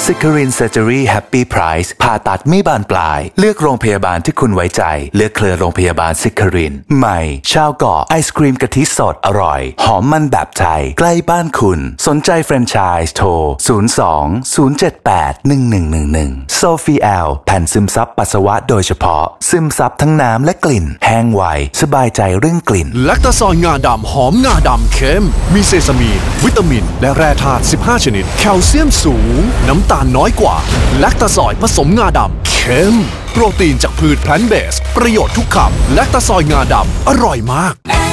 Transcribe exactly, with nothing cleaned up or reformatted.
ซิคารินเซอร์เจอรี่แฮปปี้ไพรซ์ผ่าตัดไม่บานปลายเลือกโรงพยาบาลที่คุณไว้ใจเลือกเครือโรงพยาบาลซิคารินใหม่ชาวเกาะไอศกรีมกะทิสดอร่อยหอมมันแบบไทยใกล้บ้านคุณสนใจแฟรนไชส์โทรศูนย์ สอง ศูนย์ เจ็ด แปด หนึ่ง หนึ่ง หนึ่ง หนึ่งโซฟีแอลแผ่นซึมซับปัสสาวะโดยเฉพาะซึมซับทั้งน้ำและกลิ่นแห้งไวสบายใจเรื่องกลิ่นแลคตาซอยงาดำหอมงาดำเข้มมีเซซามีนวิตามินและแร่ธาตุสิบห้าชนิดแคลเซียมสูงน้ำตาลน้อยกว่าแลคตาซอยผสมงาดำเข้มโปรตีนจากพืชแพลนต์เบสประโยชน์ทุกคำแลคตาซอยงาดำอร่อยมาก